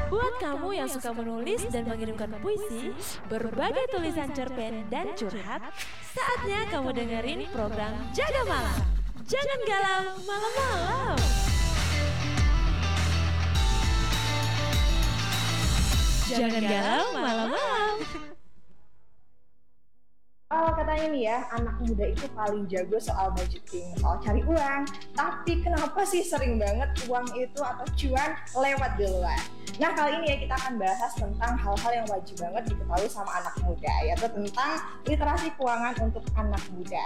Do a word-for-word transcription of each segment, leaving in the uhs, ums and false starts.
Buat kamu yang suka menulis dan mengirimkan puisi, berbagai tulisan cerpen dan curhat, saatnya kamu dengerin program Jaga Malam. Jangan galau malam-malam. Jangan galau malam-malam. Oh, katanya nih ya, anak muda itu paling jago soal budgeting, soal cari uang. Tapi kenapa sih sering banget uang itu atau cuan lewat duluan? Nah, kali ini ya kita akan bahas tentang hal-hal yang wajib banget diketahui sama anak muda, yaitu tentang literasi keuangan untuk anak muda.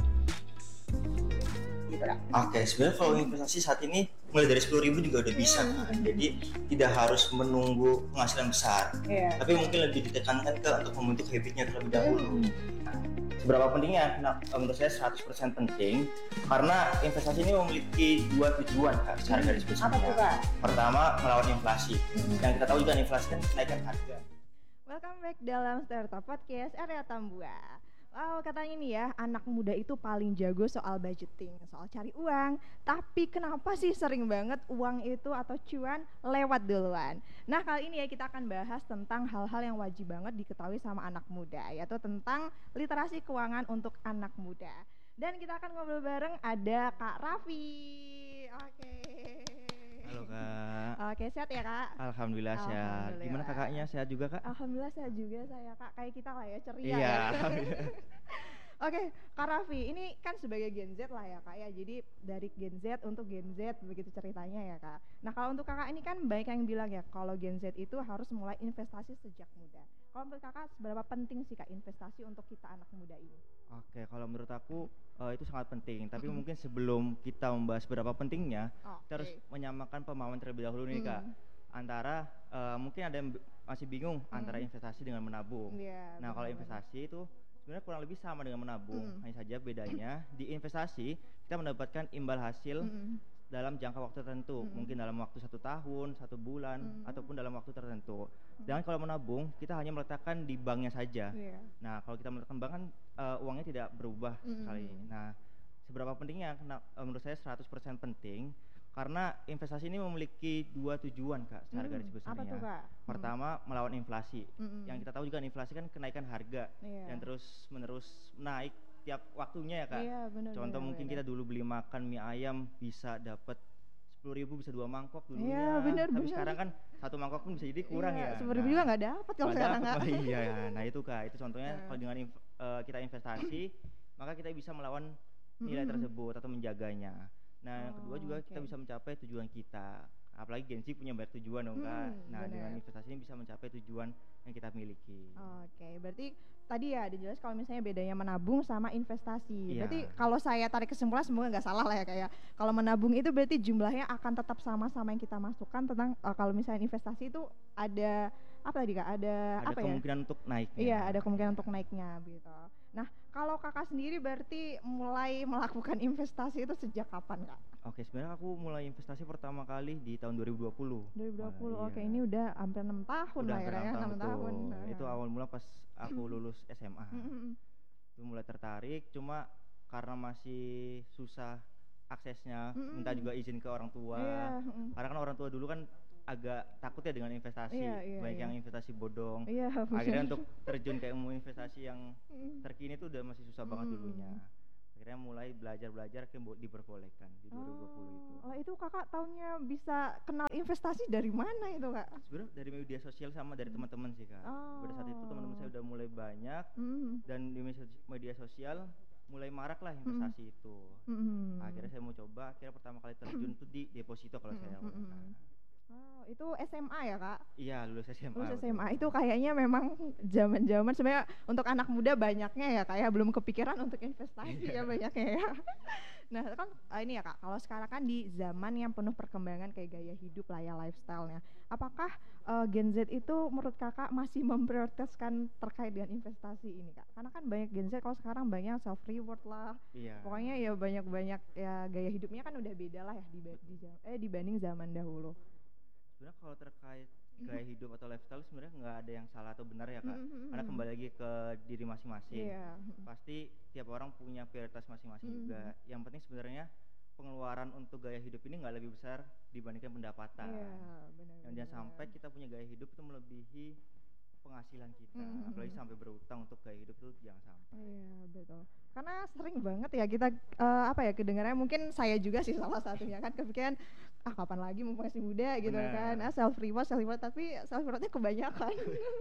Gitu lah. Oke, sebenarnya kalau investasi saat ini mulai dari sepuluh ribu juga udah bisa kan. Jadi tidak harus menunggu penghasilan besar. Iya. Tapi mungkin lebih ditekankan ke untuk membentuk habitnya terlebih dahulu. Seberapa pentingnya? Nah, menurut saya seratus persen penting karena investasi ini memiliki dua tujuan Kak, secara garis besar. Apa tuh, Kak? Pertama, melawan inflasi. Yang kita tahu juga inflasi kan kenaikan harga. Welcome back dalam Startup Podcast Area Tambua. Wow, katanya nih ya, anak muda itu paling jago soal budgeting, soal cari uang. Tapi kenapa sih sering banget uang itu atau cuan lewat duluan? Nah, kali ini ya kita akan bahas tentang hal-hal yang wajib banget diketahui sama anak muda, yaitu tentang literasi keuangan untuk anak muda. Dan kita akan ngobrol bareng ada Kak Raffi. Oke. Halo Kak. Oke, sehat ya Kak? Alhamdulillah sehat. Alhamdulillah. Gimana kakaknya, sehat juga Kak? Alhamdulillah sehat juga saya Kak, kayak kita lah ya, ceria Iya, ya. alhamdulillah. Oke, Kak Raffi, ini kan sebagai Gen Z lah ya Kak ya, jadi dari Gen Z untuk Gen Z begitu ceritanya ya Kak. Nah kalau untuk kakak ini kan banyak yang bilang ya, kalau Gen Z itu harus mulai investasi sejak muda. Kalau menurut kakak seberapa penting sih Kak investasi untuk kita anak muda ini? Oke, kalau menurut aku uh, itu sangat penting. Tapi mungkin sebelum kita membahas berapa pentingnya, Oke. kita harus menyamakan pemahaman terlebih dahulu nih Kak. Antara uh, mungkin ada yang b- masih bingung antara investasi dengan menabung. Iya, Nah, kalau benar-benar. investasi itu sebenarnya kurang lebih sama dengan menabung. Mm. Hanya saja bedanya di investasi kita mendapatkan imbal hasil Mm-mm. dalam jangka waktu tertentu, Mm-mm. mungkin dalam waktu satu tahun, satu bulan, Mm-mm. ataupun dalam waktu tertentu. Dan kalau menabung, kita hanya meletakkan di banknya saja. Iya. Nah, kalau kita meletakkan bank kan uh, uangnya tidak berubah Mm-mm. sekali. Nah, seberapa pentingnya? Kena- uh, menurut saya seratus persen penting karena investasi ini memiliki dua tujuan Kak, secara Mm, garis apa besarnya. tuh, Kak? Pertama, melawan inflasi. Mm-mm. Yang kita tahu juga inflasi kan kenaikan harga Iya. yang terus-menerus naik tiap waktunya ya Kak. Iya, benar. Contoh benar, mungkin benar. kita dulu beli makan mie ayam bisa dapat sepuluh ribu, bisa dua mangkok dulunya. Iya, benar, Tapi benar. sekarang kan satu mangkok pun bisa jadi kurang Iya, ya. sepuluh ribu juga nggak dapat kalau nggak sekarang dapet, Kak. Mbak. Iya, nah itu Kak, itu contohnya Nah. kalau dengan inv- eh, kita investasi, maka kita bisa melawan nilai Mm-mm. tersebut atau menjaganya. Nah, yang kedua Oh, juga kita oke. bisa mencapai tujuan kita. Apalagi Gen Z punya banyak tujuan dong Kak. Hmm, Nah, dengan benar. investasi ini bisa mencapai tujuan yang kita miliki. Oke, berarti tadi ya ada jelas kalau misalnya bedanya menabung sama investasi. Iya. Berarti kalau saya tarik kesimpulan semoga nggak salah lah ya kayak kalau menabung itu berarti jumlahnya akan tetap sama sama yang kita masukkan tentang eh, kalau misalnya investasi itu ada apa tadi Kak? Ada, Ada apa ya? kemungkinan untuk naiknya. Iya, ada kemungkinan untuk naiknya gitu. Nah, kalau Kakak sendiri berarti mulai melakukan investasi itu sejak kapan Kak? Oke, sebenarnya aku mulai investasi pertama kali di tahun dua ribu dua puluh. dua ribu dua puluh. Wah, Oke, iya. ini udah hampir enam tahun Udah lah ya hampir Kak ya, enam enam tahun, tahun. betul. Nah. Itu awal mula pas aku lulus S M A. Mm-mm. Itu mulai tertarik, cuma karena masih susah aksesnya, Mm-mm. minta juga izin ke orang tua. Iya, mm. Karena kan orang tua dulu kan agak takut ya dengan investasi, Iya, iya, banyak iya. yang investasi bodong. Iya, Akhirnya bener. untuk terjun ke ilmu investasi yang Mm. terkini itu udah masih susah banget Mm. dulunya. Akhirnya mulai belajar-belajar, akhirnya bo- diperbolehkan di dua ribu dua puluh itu. Oh, itu kakak tahunnya bisa kenal investasi dari mana itu kak? Sebenarnya dari media sosial sama dari teman-teman sih Kak. Pada saat itu teman-teman saya udah mulai banyak Mm. dan di media- media sosial mulai marak lah investasi itu. Mm. Akhirnya saya mau coba, akhirnya pertama kali terjun tuh di deposito kalau saya Mm, mm, awalnya. mm. Oh, itu S M A ya kak? Iya, lulus S M A. Lulus betul. S M A itu kayaknya memang zaman-zaman sebenarnya untuk anak muda banyaknya ya kayak belum kepikiran untuk investasi ya banyaknya ya. Nah kan ah, ini ya kak, kalau sekarang kan di zaman yang penuh perkembangan kayak gaya hidup lah ya lifestyle-nya. Apakah eh, Gen Z itu menurut kakak masih memprioritaskan terkait dengan investasi ini kak? Karena kan banyak Gen Z kalau sekarang banyak self reward lah. Iya. Pokoknya ya banyak-banyak ya gaya hidupnya kan udah beda lah ya diba- di, jam- eh, dibanding zaman dahulu. Sebenarnya kalau terkait gaya hidup atau lifestyle sebenarnya nggak ada yang salah atau benar ya Kak. Mm-mm. Karena kembali lagi ke diri masing-masing. Iya. Pasti tiap orang punya prioritas masing-masing Mm. juga. Yang penting sebenarnya pengeluaran untuk gaya hidup ini nggak lebih besar dibandingkan pendapatan. Iya, benar. Yang jangan sampai kita punya gaya hidup itu melebihi penghasilan kita, Mm-hmm. apalagi sampai berutang untuk gaya hidup itu jangan sampai. Iya, betul. Karena sering banget ya kita eh, apa ya kedengarannya, mungkin saya juga sih salah satunya kan, kepikiran ah kapan lagi mumpung masih muda gitu Benar. kan, ah self reward self reward tapi self rewardnya kebanyakan.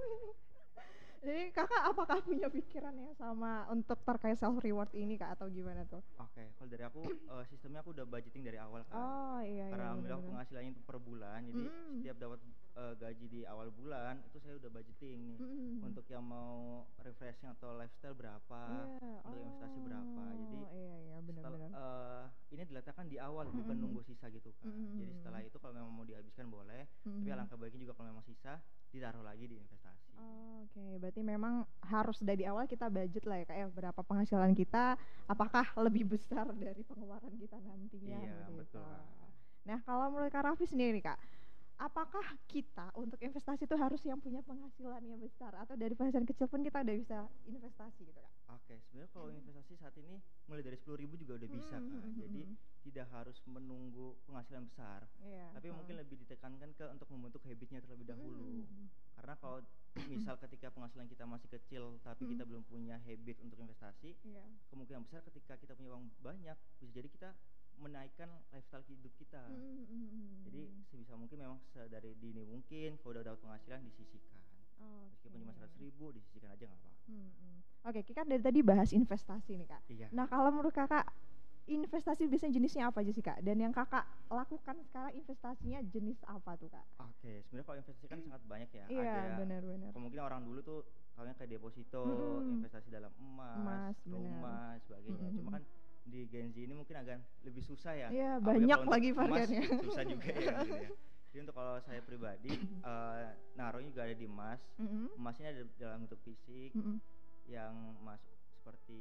Jadi kakak apakah punya pikiran yang sama untuk terkait self reward ini kak, atau gimana tuh? Oke, kalau dari aku eh, sistemnya aku udah budgeting dari awal kan. Oh iya iya. Karena alhamdulillah benar-benar. penghasilannya itu per bulan, jadi Mm. setiap dapat eh, gaji di awal bulan itu saya udah budgeting nih. Mm. Untuk yang mau refreshing atau lifestyle berapa, Iya, untuk investasi berapa. Jadi oh, iya iya setel- benar-benar. eh, ini diletakkan di awal, bukan Mm-mm. nunggu sisa gitu kan. Mm-mm. Jadi setelah itu kalau memang mau dihabiskan boleh, tapi Mhm. alangkah baiknya juga kalau memang sisa ditaruh lagi di investasi. Oh, Oke, berarti memang harus dari awal kita budget lah ya kak ya, berapa penghasilan kita, apakah lebih besar dari pengeluaran kita nantinya. Iya, begitu. betul, Kak. Nah kalau menurut Kak Raffi sendiri kak, apakah kita untuk investasi itu harus yang punya penghasilan yang besar, atau dari penghasilan kecil pun kita udah bisa investasi gitu kak? Oke, sebenarnya kalau investasi saat ini mulai dari sepuluh ribu juga udah bisa Hmm, kan. hmm, hmm, Jadi hmm. tidak harus menunggu penghasilan besar, Iya. tapi mungkin lebih ditekankan ke untuk membentuk habitnya terlebih dahulu. Hmm. Karena kalau misal ketika penghasilan kita masih kecil tapi Hmm. kita belum punya habit untuk investasi, Iya. kemungkinan besar ketika kita punya uang banyak bisa jadi kita menaikkan lifestyle hidup kita. Hmm, hmm, hmm. Jadi sebisa mungkin memang dari dini mungkin kalau udah dapat penghasilan disisihkan. Oke. Meskipun cuma seratus ribu disisihkan aja nggak apa-apa. Hmm, hmm. Oke, kita kan dari tadi bahas investasi nih kak. Iya. Nah kalau menurut kakak, investasi biasanya jenisnya apa aja sih kak? Dan yang kakak lakukan sekarang investasinya jenis apa tuh kak? Oke, sebenarnya kalau investasi kan sangat banyak ya. Iya Ada benar-benar. kemungkinan orang dulu tuh tahunya kayak deposito, Mm-mm. investasi dalam emas, Emas, benar. rumah, sebagainya. Mm-mm. Cuma kan di Gen Z ini mungkin agak lebih susah ya. Iya Apalagi banyak kalau untuk lagi emas, variannya. susah juga ya. Gitu ya. Jadi untuk kalau saya pribadi, eh, naruhnya juga ada di emas. Mm-mm. Emasnya ada dalam bentuk fisik, Mm-mm. yang emas seperti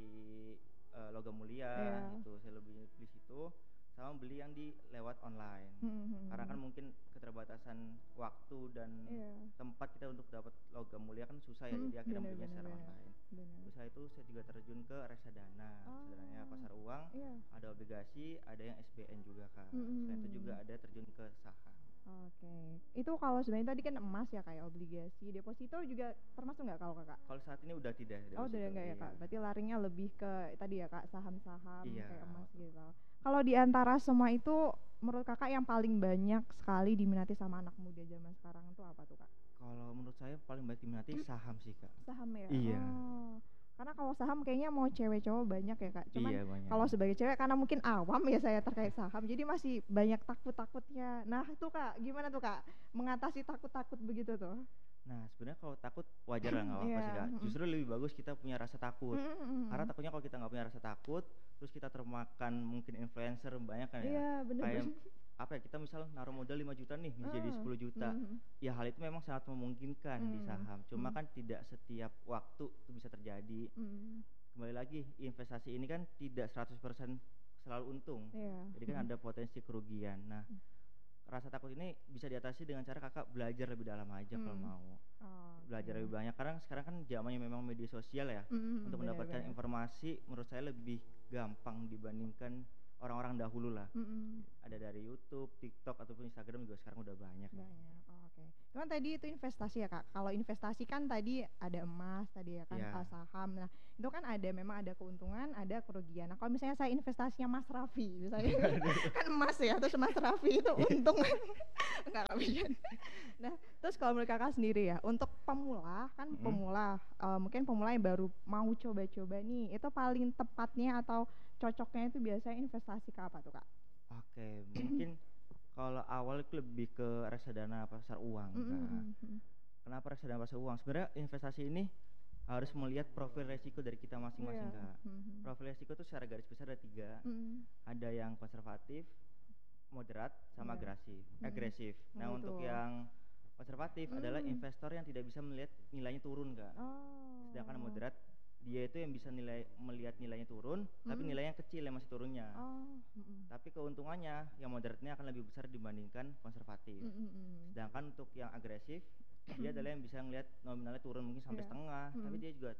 eh, logam mulia, Iya. itu saya lebih beli situ, sama beli yang di lewat online. Mm-mm. Karena kan mungkin keterbatasan waktu dan Iya. tempat kita untuk dapat logam mulia kan susah ya, Hmm, jadi akhirnya benar, belinya benar, secara benar. online. Benar. Terus setelah itu saya juga terjun ke reksadana, reksadana Oh. pasar uang, Iya. ada obligasi, ada yang S B N juga kan. Selain itu Mm-mm. juga ada terjun ke saham. Oke. Itu kalau sebenarnya tadi kan emas ya kayak obligasi, deposito juga termasuk nggak kalau kakak? Kalau saat ini udah tidak. Oh udah deposito, enggak ya iya. kak? Berarti larinya lebih ke tadi ya kak, saham-saham Iya. kayak emas gitu. Kalau di antara semua itu, menurut kakak yang paling banyak sekali diminati sama anak muda zaman sekarang itu apa tuh kak? Kalau menurut saya paling baik diminati saham sih kak. Saham ya? Iya. Oh. Karena kalau saham kayaknya mau cewek cowok banyak ya kak. Cuman Iya banyak. kalau sebagai cewek karena mungkin awam ya saya terkait saham, jadi masih banyak takut-takutnya. Nah itu kak, gimana tuh kak mengatasi takut-takut begitu tuh? Nah sebenarnya kalau takut wajar lah, nggak apa-apa Iya, sih kak. mm-mm. Justru lebih bagus kita punya rasa takut. Mm-mm. Karena takutnya kalau kita nggak punya rasa takut, terus kita termakan mungkin influencer banyak kan ya. Iya bener-bener. Kayak apa ya, kita misal naruh modal lima juta nih menjadi Ah, sepuluh juta. mhm. Ya hal itu memang sangat memungkinkan di Hmm, saham. Cuma hmm. kan tidak setiap waktu itu bisa terjadi. Mm. Kembali lagi, investasi ini kan tidak seratus persen selalu untung. Iya. Jadi kan Mm. ada potensi kerugian. Nah, Hmm. rasa takut ini bisa diatasi dengan cara kakak belajar lebih dalam aja kalau Hmm. mau. Oh, Belajar oke. lebih banyak karena sekarang kan zamannya memang media sosial ya. Mm, Untuk benar, mendapatkan benar. informasi menurut saya lebih gampang dibandingkan orang-orang dahulu lah. Mm-mm. Ada dari YouTube, TikTok ataupun Instagram juga sekarang udah banyak. Banyak. Oh, oke. Cuman tadi itu investasi ya kak. Kalau investasi kan tadi ada emas tadi ya kan, Iya. uh, saham. Nah itu kan ada memang ada keuntungan, ada kerugian. Nah kalau misalnya saya investasinya Mas Raffi, misalnya kan emas ya, terus Mas Raffi itu untung enggak enggak bisa. Nah terus kalau menurut kakak sendiri ya, untuk pemula kan Mm-mm. pemula, uh, mungkin pemula yang baru mau coba-coba nih, itu paling tepatnya atau cocoknya itu biasanya investasi ke apa tuh kak? Oke, mungkin kalau awal itu lebih ke reksadana pasar uang. Kak. Mm-mm. Kenapa reksadana pasar uang? Sebenarnya investasi ini harus melihat profil resiko dari kita masing-masing, Iya. Kak. Mhm. Profil resiko itu secara garis besar ada tiga. Mm. Ada yang konservatif, moderat, sama Iya. agresif. Mm. Agresif. Nah, Oh, untuk itu. yang konservatif adalah Mm. investor yang tidak bisa melihat nilainya turun, Kak. Oh. Sedangkan moderat dia itu yang bisa nilai melihat nilainya turun, tapi Mm. nilainya kecil yang masih turunnya. Oh. Mm-mm. Tapi keuntungannya yang moderatnya akan lebih besar dibandingkan konservatif. Mm-mm. Sedangkan untuk yang agresif dia adalah yang bisa ngelihat nominalnya turun mungkin sampai Iya. setengah, Mm. tapi dia juga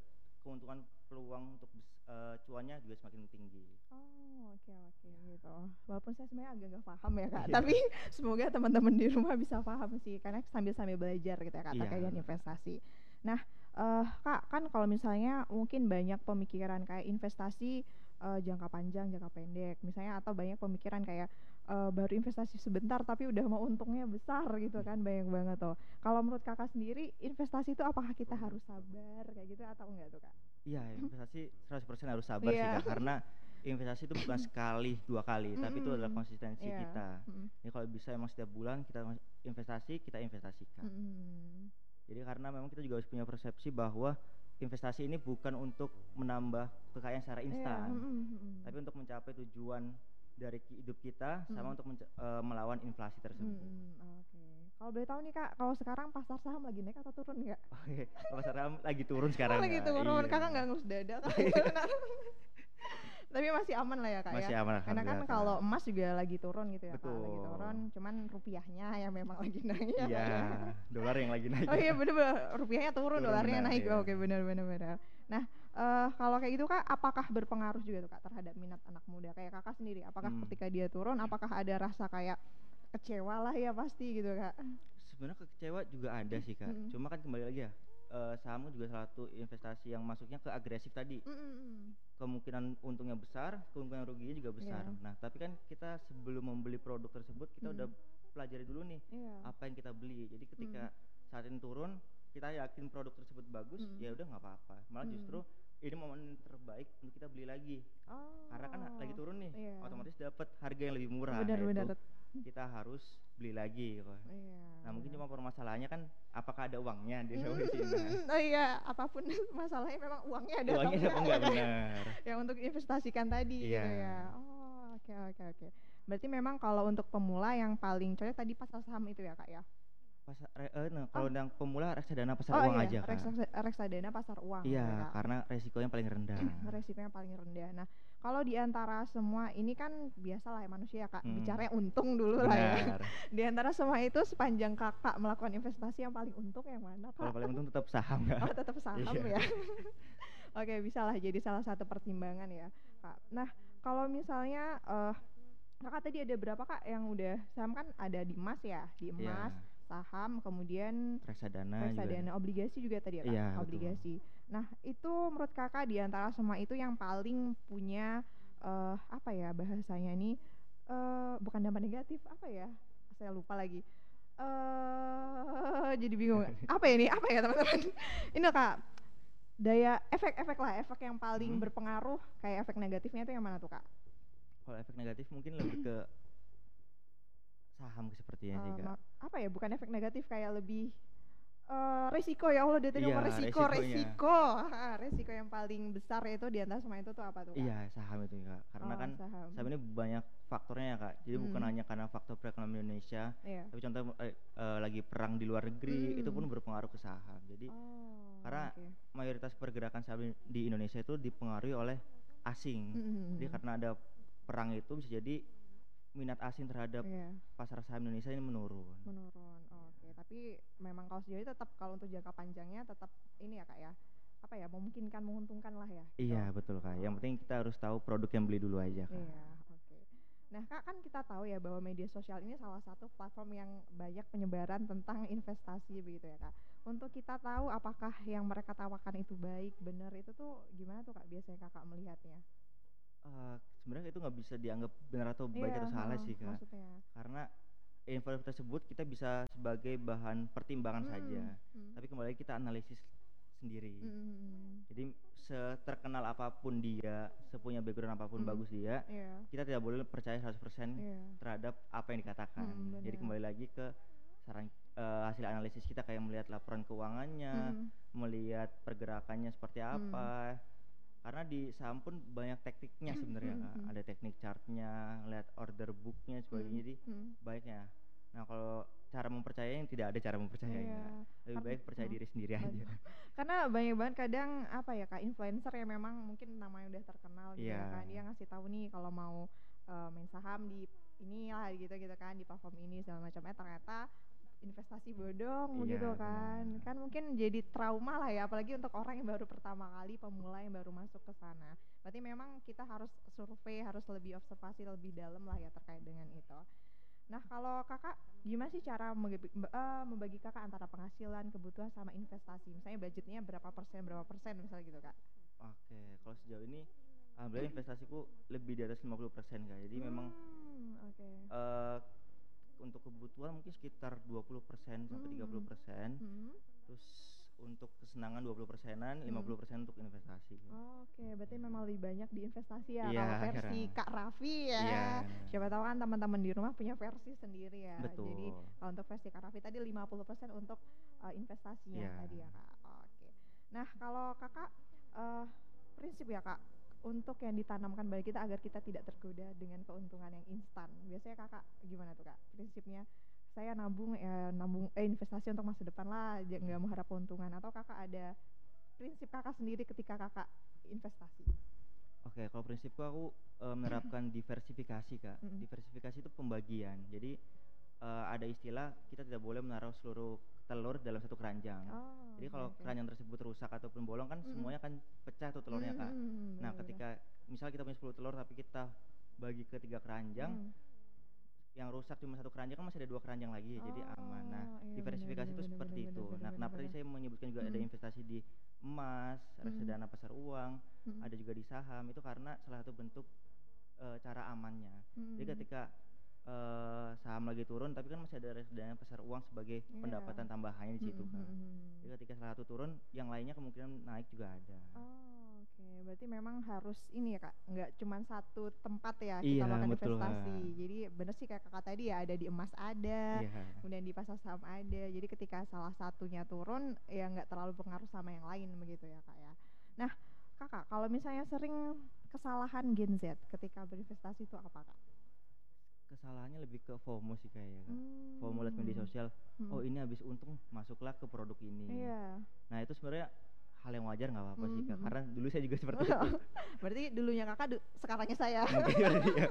keuntungan peluang untuk bes- eh, cuannya juga semakin tinggi. Oh, oke oke gitu. Walaupun saya sebenarnya agak nggak paham ya kak, Iya. tapi semoga teman-teman di rumah bisa paham sih, karena sambil-sambil belajar gitu ya kak Iya. terkait dengan investasi. Nah, eh kak kan kalau misalnya mungkin banyak pemikiran kayak investasi eh, jangka panjang, jangka pendek, misalnya atau banyak pemikiran kayak eh, baru investasi sebentar tapi udah mau untungnya besar gitu kan, banyak banget tuh. Kalau menurut kakak sendiri, investasi itu apakah kita harus sabar kayak gitu atau enggak tuh kak? Iya, investasi seratus persen harus sabar sih Iya. Kak, karena investasi itu bukan sekali dua kali, tapi itu adalah Mm-mm. konsistensi Iya. kita. Mm-mm. Jadi kalau bisa emang setiap bulan kita mas- investasi, kita investasikan. Mm-mm. Jadi karena memang kita juga harus punya persepsi bahwa investasi ini bukan untuk menambah kekayaan secara Iya. instan, Mm-mm. Mm-mm. tapi untuk mencapai tujuan dari ki- hidup kita sama Mm. untuk menca- eh, melawan inflasi tersebut. Mm-mm. Oke. Kalau boleh tahu nih kak, kalau sekarang pasar saham lagi naik atau turun nggak? Oke, pasar saham lagi turun sekarang Lagi Kak. turun, Iya. kakak nggak ngelus dada kan? Tapi masih aman lah ya kak Masih ya. aman, Karena kan alhamdulillah, kalau Kak. emas juga lagi turun gitu ya kak, lagi Betul. turun. Cuman rupiahnya yang memang lagi naik ya Iya, kak ya. dolar yang lagi naik. Oh iya bener-bener, rupiahnya turun, Turun, dolarnya benar, naik. iya. Oke bener-bener bener. Nah eh kalau kayak gitu kak, apakah berpengaruh juga tuh kak terhadap minat anak muda kayak kakak sendiri? Apakah Hmm. ketika dia turun, apakah ada rasa kayak kecewa lah ya pasti gitu kak? Sebenarnya kecewa juga ada sih Kak. Mm. Cuma kan kembali lagi ya, eh, saham juga salah satu investasi yang masuknya ke agresif tadi. Mm-mm. Kemungkinan untungnya besar, kemungkinan ruginya juga besar. Iya. Nah, tapi kan kita sebelum membeli produk tersebut kita Mm. udah pelajari dulu nih Iya. apa yang kita beli. Jadi ketika saat ini turun, kita yakin produk tersebut bagus, Mm. ya udah nggak apa-apa. Malah Mm. justru ini momen terbaik untuk kita beli lagi. Oh. Karena kan lagi turun nih, Iya. otomatis dapat harga yang lebih murah. Benar-benar. yaitu kita harus beli lagi gitu. Iya. Nah mungkin benar. cuma permasalahannya kan apakah ada uangnya di sini. Nah, Oh iya, apapun masalahnya memang uangnya ada atau uangnya apa enggak ya kan? benar. Yang untuk investasikan tadi Iya. gitu ya. Oh, oke oke oke. Berarti memang kalau untuk pemula yang paling cocok tadi pasar saham itu ya, Kak ya? Pasar re- eh, nah, kalau yang pemula reksadana pasar Oh uang iya, aja Kak. reksa- reksadana pasar uang gitu ya, Iya, Kak. karena resikonya paling rendah. Resikonya paling rendah. Nah, kalau di antara semua ini kan biasalah ya manusia ya, Kak, Hmm. bicaranya untung dulu lah ya. Benar. Di antara semua itu sepanjang Kakak melakukan investasi yang paling untung yang mana, Kalau Kak? paling untung tetap saham Kak. Oh, tetap saham Iya. ya. Oke, bisa lah jadi salah satu pertimbangan ya, Kak. Nah, kalau misalnya eh Kakak tadi ada berapa Kak yang udah saham kan ada di emas ya, di emas, Iya. saham, kemudian Reksadana juga. reksadana, obligasi juga tadi ya Kak, Iya, betul. obligasi. Nah, itu menurut Kakak di antara semua itu yang paling punya eh apa ya bahasanya nih, eh bukan dampak negatif, apa ya? Saya lupa lagi. Eh jadi bingung. Apa ya nih? Apa ya teman-teman? Ini loh, Kak. Daya efek-efek lah, efek yang paling Hmm. berpengaruh kayak efek negatifnya itu yang mana tuh Kak? Kalau efek negatif mungkin lebih ke saham sepertinya sih Eh, Kak. ma- apa ya bukan efek negatif kayak lebih eh resiko ya Allah, dia tadi Iya, ngomong resiko resikonya. resiko Ah, resiko yang paling besar itu di antara semua itu tuh apa tuh Kak? Iya, saham itu Kak. Karena Oh, kan saham. saham ini banyak faktornya ya Kak. Jadi bukan Hmm. hanya karena faktor perekonomian Indonesia, Iya. tapi contoh eh, eh, lagi perang di luar negeri Hmm. itu pun berpengaruh ke saham. Jadi Oh, karena oke. mayoritas pergerakan saham di- di Indonesia itu dipengaruhi oleh asing. Hmm. Jadi karena ada perang itu bisa jadi minat asing terhadap Iya, pasar saham Indonesia ini menurun. menurun. Oke, tapi memang kalau sejauh ini tetap kalau untuk jangka panjangnya tetap ini ya Kak ya. Apa ya, memungkinkan menguntungkan lah ya. gitu. Iya, betul Kak. Yang penting kita harus tahu produk yang beli dulu aja Kak. Iya, oke. Nah, Kak, kan kita tahu ya bahwa media sosial ini salah satu platform yang banyak penyebaran tentang investasi begitu ya, Kak. Untuk kita tahu apakah yang mereka tawarkan itu baik, benar, itu tuh gimana tuh Kak biasanya Kakak melihatnya? Eh, sebenarnya itu nggak bisa dianggap benar atau baik Iya, atau salah heeh, sih Kak. maksudnya. Karena info tersebut kita bisa sebagai bahan pertimbangan Mm, saja. mm, Tapi kembali lagi kita analisis sendiri. mm, mm, mm. Jadi seterkenal apapun dia, sepunya background apapun Mm. bagus dia, Iya, kita tidak boleh percaya seratus persen iya. terhadap apa yang dikatakan. Mm, Jadi benar. kembali lagi ke saran eh, hasil analisis kita kayak melihat laporan keuangannya, Mm, melihat pergerakannya seperti apa. Karena di saham pun banyak tekniknya sebenarnya Mm, Kak. mm. Ada teknik chartnya, lihat order booknya sebagainya. Jadi mm. baiknya. Nah kalau cara mempercayai yang tidak ada cara mempercayainya. Iya. Kak. Lebih Karena- baik percaya mm. diri sendiri aja. Betul. Karena banyak banget kadang apa ya Kak, influencer yang memang mungkin namanya udah terkenal gitu ya Iya. kan, dia ngasih tahu nih kalau mau eh, main saham di inilah gitu gitu kan, di platform ini segala macam, eh ternyata investasi bodong Iya, begitu kan. benar. Kan mungkin jadi trauma lah ya, apalagi untuk orang yang baru pertama kali, pemula yang baru masuk ke sana. Berarti memang kita harus survei, harus lebih observasi lebih dalam lah ya terkait dengan itu. Nah, kalau kakak gimana sih cara membagi, eh, membagi kakak antara penghasilan, kebutuhan sama investasi? Misalnya budgetnya berapa persen, berapa persen misalnya gitu kak? Oke, kalau sejauh ini alhamdulillah investasiku lebih di atas lima puluh persen Kak. Jadi memang Hmm, oke. eh untuk kebutuhan mungkin sekitar dua puluh persen sampai tiga puluh Hmm. persen. Hmm. Terus untuk kesenangan dua puluh persenan, lima puluh persen untuk investasi. Oke, berarti memang lebih banyak di investasi ya. Iya, Kalau versi akhirnya. Kak Raffi ya. Iya. Siapa tahu kan teman-teman di rumah punya versi sendiri ya. Betul. Jadi kalau untuk versi Kak Raffi tadi lima puluh persen untuk uh, investasinya Iya. tadi ya Kak. Oke. Nah, kalau Kakak uh, prinsip ya Kak untuk yang ditanamkan bagi kita agar kita tidak tergoda dengan keuntungan yang instan. Biasanya Kakak gimana tuh Kak? Prinsipnya saya nabung ya nabung eh investasi untuk masa depan lah, j- nggak mengharap keuntungan, atau Kakak ada prinsip Kakak sendiri ketika Kakak investasi? Oke, kalau prinsipku aku eh, menerapkan diversifikasi Kak. Mm-mm. Diversifikasi itu pembagian. Jadi eh, ada istilah kita tidak boleh menaruh seluruh telur dalam satu keranjang. Oh, Jadi oke, kalau oke. keranjang tersebut rusak ataupun bolong kan Mm-mm. semuanya kan pecah tuh telurnya Kak. Mm-mm, Nah, benar-benar. ketika misal kita punya sepuluh telur tapi kita bagi ke tiga keranjang, Mm. yang rusak cuma satu keranjang kan masih ada dua keranjang lagi, jadi aman. Nah, Oh, iya, diversifikasi benar, itu benar, seperti benar, itu. benar, Nah, benar, kenapa tadi benar. saya menyebutkan juga ada Mm-mm. investasi di emas, reksadana pasar uang, Mm-mm. ada juga di saham, itu karena salah satu bentuk eh, cara amannya. Jadi Mm-mm. ketika eh, saham lagi turun, tapi kan masih ada reksadana pasar uang sebagai Iya. pendapatan tambahannya di situ Mm-mm, kan. mm-mm. Jadi ketika salah satu turun, yang lainnya kemungkinan naik juga ada. Oh, oke. Berarti memang harus ini ya Kak, nggak cuma satu tempat ya Iya, kita melakukan betul, investasi. Kak. Jadi bener sih kayak kakak tadi ya, ada di emas ada, Iya. kemudian di pasar saham ada. Jadi ketika salah satunya turun, ya nggak terlalu pengaruh sama yang lain begitu ya Kak ya. Nah, Kakak kalau misalnya sering kesalahan Gen Z ketika berinvestasi itu apa Kak? Kesalahannya lebih ke FOMO sih kayaknya Kak. Hmm. FOMO liat media sosial, Hmm. oh ini habis untung masuklah ke produk ini. Iya. Nah itu sebenarnya hal yang wajar nggak apa-apa sih Kak, Mhm. karena dulu saya juga seperti itu. Berarti dulunya kakak, du- sekarangnya saya. Mungkin berarti ya.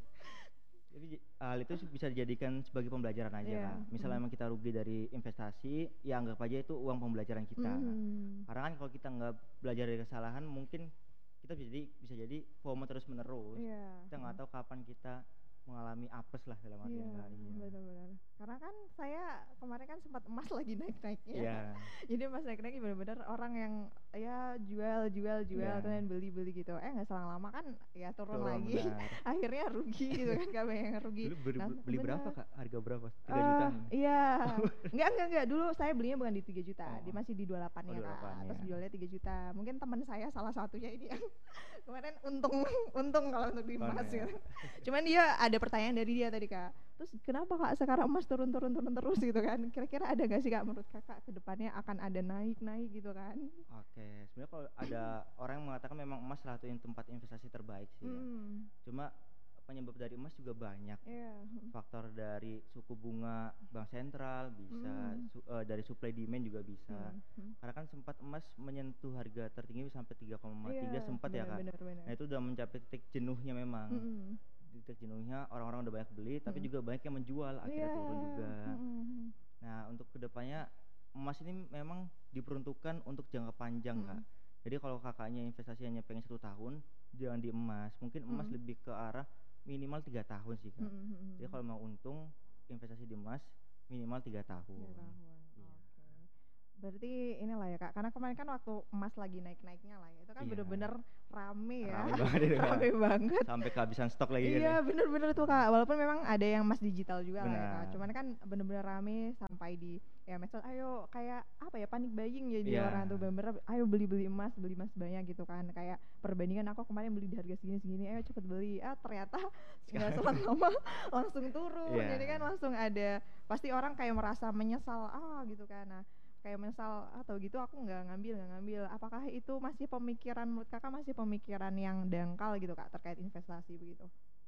Jadi j- hal itu sih bisa dijadikan sebagai pembelajaran aja Iya. Kak. Misalnya Hmm. memang kita rugi dari investasi, ya anggap aja itu uang pembelajaran kita. Mhm. Karena kan kalau kita nggak belajar dari kesalahan, mungkin kita bisa jadi bisa jadi FOMO terus menerus. Iya. Kita nggak tahu kapan kita mengalami apes lah dalam artian Iya, Kak. Iya. benar-benar. Karena kan saya kemarin kan sempat emas lagi naik-naiknya. Iya. Jadi emas naik-naik benar-benar orang yang ya jual, jual, jual, Iya. kemudian beli, beli gitu. Eh nggak selang lama kan ya turun, Turun, lagi. benar. Akhirnya rugi gitu kan, kami yang rugi. Dulu beli, Nah, beli berapa benar. Kak? Harga berapa? tiga Eh, juta? Iya. Enggak, enggak, enggak. Dulu saya belinya bukan di tiga juta, Oh. dia masih di dua puluh delapan Oh, ya dua puluh delapan, Kak. Terus ya. jualnya tiga juta. Mungkin teman saya salah satunya ini yang kemarin untung untung kalau untuk di Oh, emas ya. gitu. Cuman dia ada pertanyaan dari dia tadi Kak. Terus kenapa Kak sekarang emas turun turun turun terus gitu kan? Kira-kira ada gak sih Kak menurut Kakak ke depannya akan ada naik-naik gitu kan? Oke, sebenarnya kalau ada orang yang mengatakan memang emas salah satu tempat investasi terbaik sih ya. Hmm. Cuma penyebab dari emas juga banyak. Iya. Faktor dari suku bunga bank sentral bisa, Hmm. su- eh, dari supply demand juga bisa. Hmm. Hmm. Karena kan sempat emas menyentuh harga tertinggi sampai tiga koma tiga Iya, sempat ya Kak. benar, benar, Nah itu udah mencapai titik jenuhnya memang. Mm-mm. Titik jenuhnya orang-orang udah banyak beli, tapi Mm. juga banyak yang menjual, akhirnya Iya. turun juga. Mm-mm. Nah untuk kedepannya emas ini memang diperuntukkan untuk jangka panjang Mm. Kak. Jadi kalau kakaknya investasi hanya pengen satu tahun, jangan di emas. Mungkin emas Mm. lebih ke arah minimal tiga tahun sih Kak. Mm-mm. Jadi kalau mau untung investasi di emas minimal tiga tahun. Tiga tahun. Iya. Oke. Berarti inilah ya Kak, karena kemarin kan waktu emas lagi naik-naiknya lah ya, itu kan Iya. bener-bener rame ya. Rame banget itu, Kak. Rame banget. Sampai kehabisan stok lagi kan. Iya bener-bener tuh Kak, walaupun memang ada yang emas digital juga lah ya Kak, Benar. cuman kan bener-bener rame sampai di ya medsos, ayo kayak apa ya, panik buying jadi Iya. orang tuh bener-bener ayo beli-beli emas, beli emas banyak gitu kan, kayak perbandingan aku kemarin beli di harga segini-segini, ayo cepet beli, ah ternyata nggak selang lama langsung turun, Iya. jadi kan langsung ada, pasti orang kayak merasa menyesal ah gitu kan, nah kayak menyesal atau gitu aku nggak ngambil nggak ngambil, apakah itu masih pemikiran menurut kakak masih pemikiran yang dangkal gitu Kak terkait investasi begitu?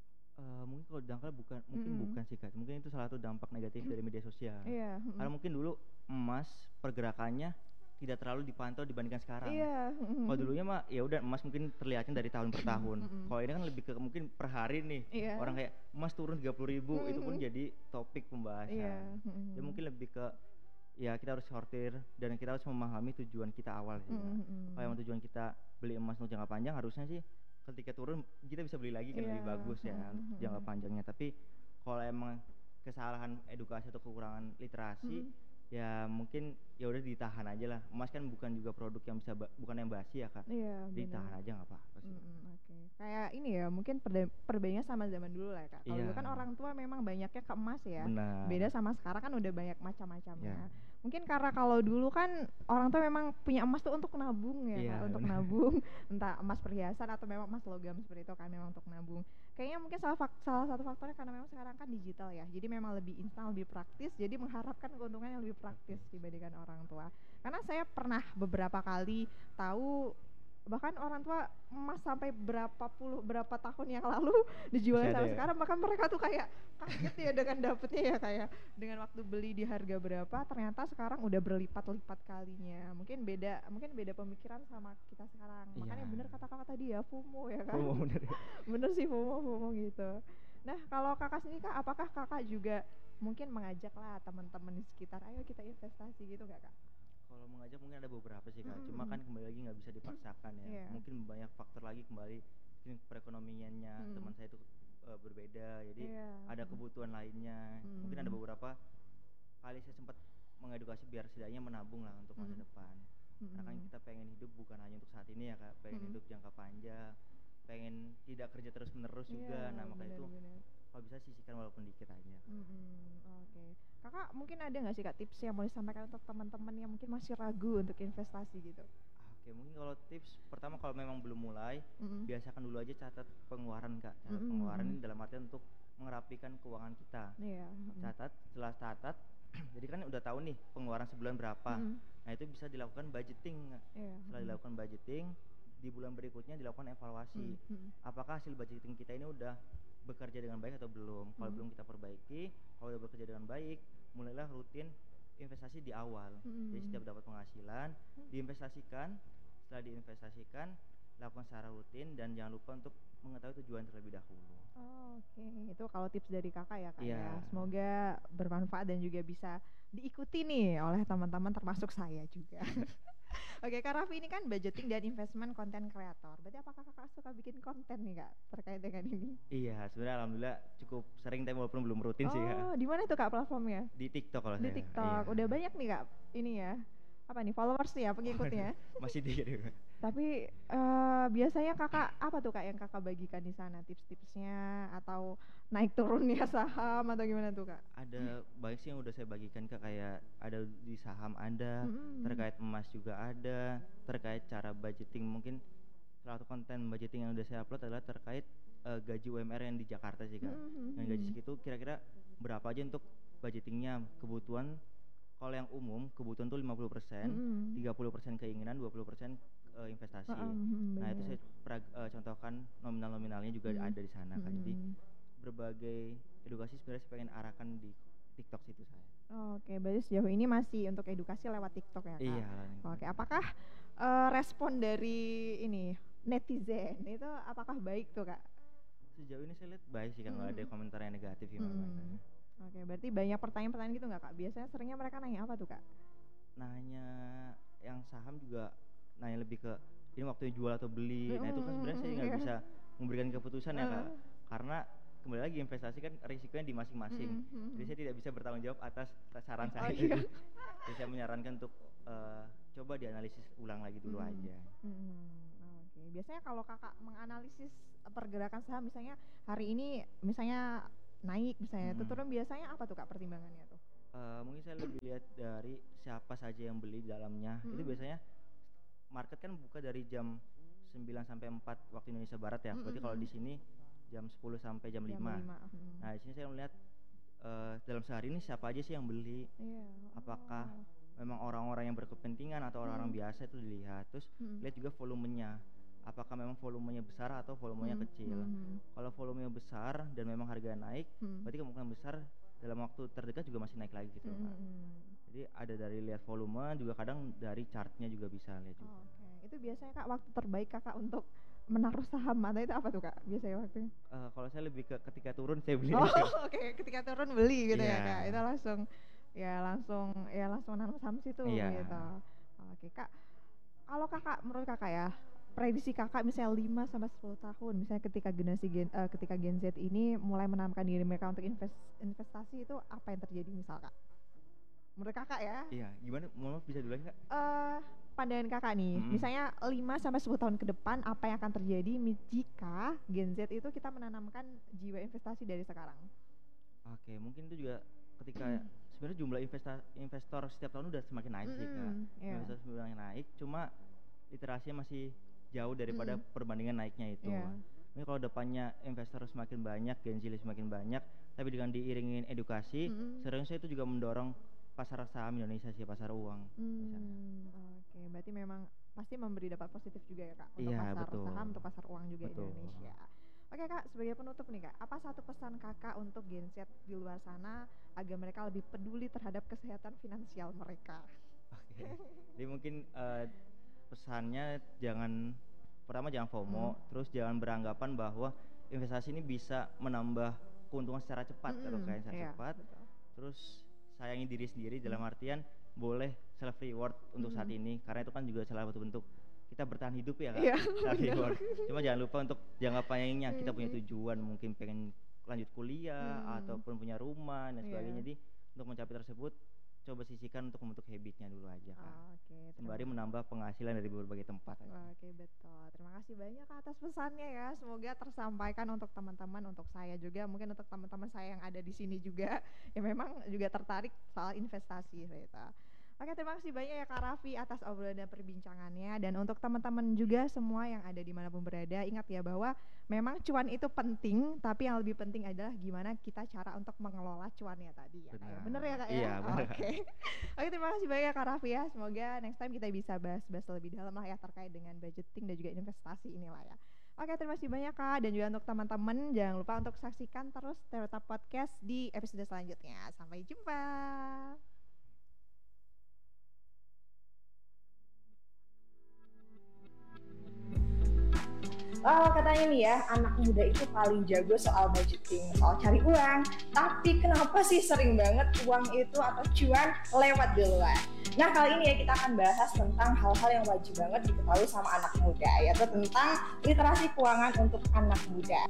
Eh, mungkin kalau dangkal bukan, mungkin Mm-mm. bukan sih Kak. Mungkin itu salah satu dampak negatif dari media sosial. Iya. mm. Karena mungkin dulu emas pergerakannya tidak terlalu dipantau dibandingkan sekarang. Iya. Kalau dulunya mah ya udah emas mungkin terlihatnya dari tahun per tahun. Mm-mm. Kalau ini kan lebih ke mungkin per hari nih. Iya. Orang kayak emas turun tiga puluh ribu itu pun Mm-mm. jadi topik pembahasan. Iya. Ya mungkin lebih ke ya kita harus sortir dan kita harus memahami tujuan kita awal sih. Kak. Mm-mm. Kalau emang tujuan kita beli emas untuk jangka panjang harusnya sih ketika turun kita bisa beli lagi kan Iya. lebih bagus ya Mm-mm. jangka panjangnya. Tapi kalau emang kesalahan edukasi atau kekurangan literasi Mm-mm. ya mungkin ya udah ditahan aja lah. Emas kan bukan juga produk yang bisa ba- bukan yang basi ya Kak. Iya, Ditahan benar. aja nggak apa-apa sih. Mm-mm, oke. Kayak ini ya, mungkin perda- perbedanya sama zaman dulu lah ya, Kak. Kalau Iya. dulu kan orang tua memang banyaknya ke emas ya. Benar. Beda sama sekarang kan udah banyak macam-macamnya. Ya. Mungkin karena kalau dulu kan orang tua memang punya emas tuh untuk nabung ya, Iya, Kak, untuk benar. nabung, entah emas perhiasan atau memang emas logam seperti itu kan memang untuk nabung. Kayaknya mungkin salah fak- salah satu faktornya karena memang sekarang kan digital ya. Jadi memang lebih instan, lebih praktis, jadi mengharapkan keuntungan yang lebih praktis dibandingkan orang tua. Karena saya pernah beberapa kali tahu bahkan orang tua emas sampai berapa puluh berapa tahun yang lalu dijualnya Masih ada sampai ya? sekarang, bahkan mereka tuh kayak kaget ya dengan dapetnya ya, kayak dengan waktu beli di harga berapa ternyata sekarang udah berlipat-lipat kalinya. Mungkin beda mungkin beda pemikiran sama kita sekarang. Makanya Iya. bener kata kakak tadi ya, FOMO ya kan. Oh, bener ya. Bener sih, FOMO FOMO gitu. Nah kalau kakak sendiri Kak, apakah kakak juga mungkin mengajak lah teman-teman di sekitar, ayo kita investasi gitu nggak Kak? Kalau mengajak mungkin ada beberapa sih Kak. Mm-mm. Cuma kan kembali lagi nggak bisa dipaksakan ya. Iya. Mungkin banyak faktor lagi kembali mungkin perekonomiannya Mm. teman saya itu uh, berbeda. Jadi Iya. ada kebutuhan lainnya. Mungkin ada Mm. beberapa kali saya sempat mengedukasi biar setidaknya menabung lah untuk masa Mm. depan. Karena kan Mm-mm. kita pengen hidup bukan hanya untuk saat ini ya Kak, pengen Mm. hidup jangka panjang, pengen tidak kerja terus menerus juga. Iya, Nah makanya itu benar-benar. kalau bisa sisihkan walaupun dikit aja. Mm-mm, oke. Kakak mungkin ada nggak sih Kak tips yang mau disampaikan untuk teman-teman yang mungkin masih ragu untuk investasi gitu? Oke, mungkin kalau tips pertama kalau memang belum mulai, Mm-mm. biasakan dulu aja catat pengeluaran Kak. Catat Mm-mm, pengeluaran mm-mm. ini dalam artian untuk merapikan keuangan kita. Iya. mm. Catat, setelah catat, jadi kan udah tahu nih pengeluaran sebulan berapa. Mm-mm. Nah itu bisa dilakukan budgeting. Kak. Iya. Setelah mm. dilakukan budgeting, di bulan berikutnya dilakukan evaluasi. Mm, mm. Apakah hasil budgeting kita ini udah bekerja dengan baik atau belum? Kalau Mm. belum kita perbaiki, kalau udah bekerja dengan baik, mulailah rutin investasi di awal. Mm. Jadi setiap dapat penghasilan, diinvestasikan. Setelah diinvestasikan, lakukan secara rutin dan jangan lupa untuk mengetahui tujuan terlebih dahulu. Oh, oke, itu kalau tips dari kakak ya Kak Iya. ya. Semoga bermanfaat dan juga bisa diikuti nih oleh teman-teman termasuk saya juga. Oke, Kak Raffi ini kan budgeting dan investment konten kreator. Berarti apakah kakak suka bikin konten nih Kak terkait dengan ini? Iya, sebenarnya alhamdulillah cukup sering tapi walaupun belum rutin sih Kak. Oh, di mana itu Kak platformnya? Di TikTok kalau Di saya. TikTok. Iya. Udah banyak nih Kak ini ya. Apa nih followers ya, pengikutnya? Masih dikit ya. Tapi eh, biasanya kakak apa tuh Kak yang kakak bagikan di sana, tips-tipsnya atau naik turunnya saham atau gimana tuh Kak? Ada banyak sih yang udah saya bagikan Kak, kayak ada di saham ada, Mm-mm. terkait emas juga ada, terkait cara budgeting. Mungkin salah satu konten budgeting yang udah saya upload adalah terkait eh, gaji U M R yang di Jakarta sih Kak. Mm-mm. Yang gaji segitu kira-kira berapa aja untuk budgetingnya, kebutuhan. Kalau yang umum kebutuhan tuh lima puluh persen, Mm-mm. tiga puluh persen keinginan, dua puluh persen eh, investasi. Heeh, mm, Nah, itu bener. saya pra- eh, contohkan nominal-nominalnya juga Mm. ada di sana Kak. Jadi Mm. berbagai edukasi sebenarnya saya pengen arahkan di TikTok situ saya. Oke, berarti sejauh ini masih untuk edukasi lewat TikTok ya Kak? Iya. Oke, apakah eh, respon dari ini netizen itu apakah baik tuh Kak? Sejauh ini saya lihat baik sih kan, nggak ada Mm. komentar yang negatif gimana. Mm. Oke, berarti banyak pertanyaan-pertanyaan gitu nggak Kak? Biasanya seringnya mereka nanya apa tuh Kak? Nanya yang saham juga nanya lebih ke ini waktunya jual atau beli. Nah itu kan sebenarnya saya nggak Iya. bisa memberikan keputusan ya Kak, Heeh. karena kembali lagi investasi kan risikonya di masing-masing. Mm, mm, Jadi mm. saya tidak bisa bertanggung jawab atas saran Oh, saya. iya. Jadi saya menyarankan untuk eh, coba dianalisis ulang lagi dulu Mm. aja. Hmm, oke. Biasanya kalau kakak menganalisis pergerakan saham, misalnya hari ini misalnya naik, misalnya itu Mm. turun, biasanya apa tuh Kak pertimbangannya tuh? Eh, mungkin saya lebih lihat dari siapa saja yang beli di dalamnya. Itu Mm-mm. biasanya market kan buka dari jam sembilan sampai empat waktu Indonesia Barat ya. Berarti kalau di Mm-mm. sini jam sepuluh sampai jam, Jam lima. lima. Hmm. Nah, di sini saya melihat eh, dalam sehari ini siapa aja sih yang beli. Iya. Apakah Oh. memang orang-orang yang berkepentingan atau orang-orang Mm. biasa itu dilihat. Terus Mm. lihat juga volumenya. Apakah memang volumenya besar atau volumenya Mm, kecil. mm, Kalau volumenya besar dan memang harga naik, mm. berarti kemungkinan besar dalam waktu terdekat juga masih naik lagi gitu loh, Kak. Mm, mm. Jadi ada dari lihat volume, juga kadang dari chartnya juga bisa lihat juga. Oh, oke. Itu biasanya Kak waktu terbaik Kakak untuk menaruh saham atau itu apa tuh Kak biasanya waktunya? Eh, kalau saya lebih ke ketika turun saya beli. Oh, oke. Ketika turun beli gitu ya Iya. Kak. Itu langsung ya langsung ya langsung nanam saham situ Iya. gitu. Oke Kak. Kalau Kakak menurut Kakak ya, prediksi Kakak misalnya lima sampai sepuluh tahun, misalnya ketika generasi gen, eh, ketika Gen Z ini mulai menanamkan diri mereka untuk invest, investasi itu apa yang terjadi misal Kak? Menurut Kakak ya? Iya, gimana? Mohon maaf bisa duluan Kak? eh pandangan Kakak nih, Mm-mm. misalnya lima sampai sepuluh tahun ke depan apa yang akan terjadi mi- jika Gen Z itu kita menanamkan jiwa investasi dari sekarang? Oke, mungkin itu juga ketika sebenarnya jumlah investa- investor setiap tahun udah semakin naik sih Kak. Mm-mm, iya. Investor semakin naik, cuma literasinya masih jauh daripada Mm-mm. perbandingan naiknya itu. Iya. Ini kalau depannya investor semakin banyak, Gen Z semakin banyak, tapi dengan diiringin edukasi, Mm-mm. seharusnya itu juga mendorong pasar saham Indonesia sih, pasar uang misalnya. Hmm, oke, berarti memang pasti memberi dampak positif juga ya Kak untuk Iya, pasar betul. saham, untuk pasar uang juga Betul. Indonesia. Oke Kak, sebagai penutup nih Kak, apa satu pesan Kakak untuk Gen Z di luar sana agar mereka lebih peduli terhadap kesehatan finansial mereka? Oke. Jadi mungkin eh, pesannya jangan pertama jangan FOMO, Hmm. terus jangan beranggapan bahwa investasi ini bisa menambah keuntungan secara cepat atau Mm-mm, kekayaan secara iya, cepat. betul. Terus sayangi diri sendiri dalam artian boleh self reward untuk saat Mm. ini karena itu kan juga salah satu bentuk kita bertahan hidup ya Kak. Iya, Self benar. reward. Cuma jangan lupa untuk jangka panjangnya kita punya Mm. tujuan, mungkin pengen lanjut kuliah Mm. ataupun punya rumah dan Iya. sebagainya. Jadi untuk mencapai tersebut coba sisihkan untuk membentuk habitnya dulu aja Kak. Oh, oke, terima Sembari menambah penghasilan dari berbagai tempat aja. Oke betul, terima kasih banyak Kak atas pesannya ya. Semoga tersampaikan untuk teman-teman, untuk saya juga, mungkin untuk teman-teman saya yang ada di sini juga, yang memang juga tertarik soal investasi gitu. Oke, terima kasih banyak ya Kak Raffi atas obrolan dan perbincangannya. Dan untuk teman-teman juga semua yang ada dimanapun berada, ingat ya bahwa memang cuan itu penting, tapi yang lebih penting adalah gimana kita cara untuk mengelola cuannya tadi ya Kak ya. Benar. Bener ya Kak ya? Iya, benar, Kak. Oke. Oke, terima kasih banyak Kak Raffi ya. Semoga next time kita bisa bahas-bahas lebih dalam lah ya terkait dengan budgeting dan juga investasi inilah ya. Oke, terima kasih banyak Kak. Dan juga untuk teman-teman jangan lupa untuk saksikan terus Stereotap Podcast di episode selanjutnya. Sampai jumpa. Oh, katanya nih ya, anak muda itu paling jago soal budgeting, soal cari uang. Tapi kenapa sih sering banget uang itu atau cuan lewat duluan? Nah, kali ini ya kita akan bahas tentang hal-hal yang wajib banget diketahui sama anak muda, yaitu tentang literasi keuangan untuk anak muda.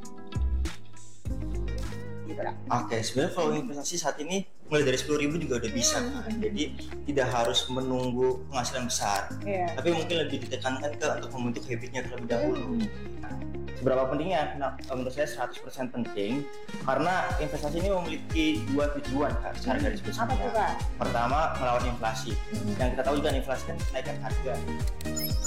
Gitu lah. Oke, sebenarnya kalau investasi saat ini mulai dari sepuluh ribu juga udah bisa kan. Jadi tidak harus menunggu penghasilan besar. Iya. Tapi mungkin lebih ditekankan ke untuk membentuk habitnya terlebih dahulu. Nah, seberapa pentingnya? Nah, menurut saya seratus persen penting karena investasi ini memiliki dua tujuan Kak, secara garis besar. Apa tuh Kak? Pertama, melawan inflasi. Hmm. Yang kita tahu juga inflasi kan kenaikan harga.